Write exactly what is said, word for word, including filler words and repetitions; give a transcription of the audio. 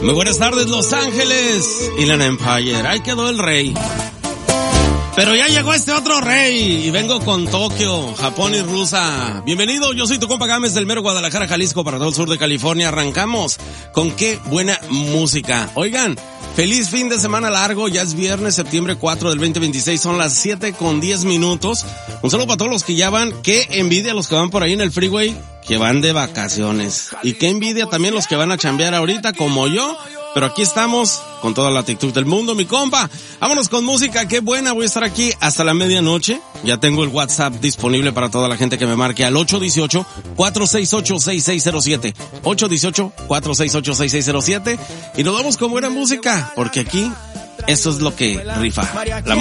Muy buenas tardes, Los Ángeles, Inland Empire. Ahí quedó el rey. Pero ya llegó este otro rey y vengo con Tokio, Japón y Rusia. Bienvenido, yo soy tu compa Gámez del mero Guadalajara, Jalisco, para todo el sur de California. Arrancamos con qué buena música. Oigan, feliz fin de semana largo, ya es viernes, septiembre cuatro del veinte veintiséis, son las siete con diez minutos. Un saludo para todos los que ya van, qué envidia los que van por ahí en el freeway, que van de vacaciones. Y qué envidia también los que van a chambear ahorita como yo. Pero aquí estamos con toda la actitud del mundo, mi compa. Vámonos con música, qué buena. Voy a estar aquí hasta la medianoche. Ya tengo el WhatsApp disponible para toda la gente que me marque al ocho uno ocho, cuatro seis ocho, seis seis cero siete. ocho uno ocho, cuatro seis ocho, seis seis cero siete. Y nos vamos con buena música, porque aquí eso es lo que rifa, la música.